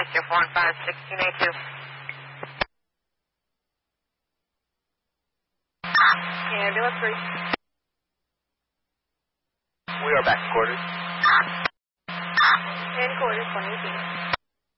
Oscar 415, 1682. Ambulance 3. We are back to quarters. In quarters, 118.